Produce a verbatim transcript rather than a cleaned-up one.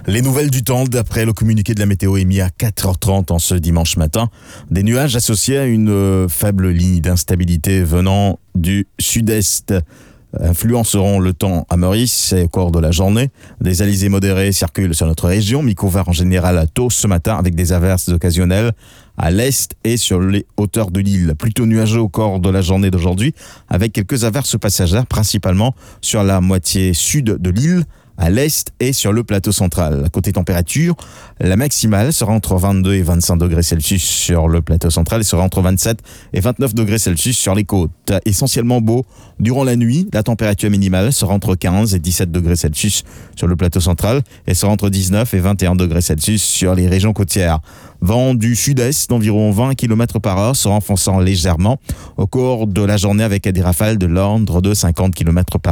Les nouvelles du temps, d'après le communiqué de la météo émis à quatre heures trente en ce dimanche matin. Des nuages associés à une euh, faible ligne d'instabilité venant du sud-est influenceront le temps à Maurice et au cours de la journée. Des alizés modérés circulent sur notre région, mais couverts en général tôt ce matin avec des averses occasionnelles à l'est et sur les hauteurs de l'île. Plutôt nuageux au cours de la journée d'aujourd'hui avec quelques averses passagères principalement sur la moitié sud de l'île, à l'est et sur le plateau central. Côté température, la maximale sera entre vingt-deux et vingt-cinq degrés Celsius sur le plateau central et sera entre vingt-sept et vingt-neuf degrés Celsius sur les côtes. Essentiellement beau durant la nuit, la température minimale sera entre quinze et dix-sept degrés Celsius sur le plateau central et sera entre dix-neuf et vingt et un degrés Celsius sur les régions côtières. Vent du sud-est d'environ vingt kilomètres par heure se renforçant légèrement au cours de la journée avec des rafales de l'ordre de cinquante kilomètres par heure.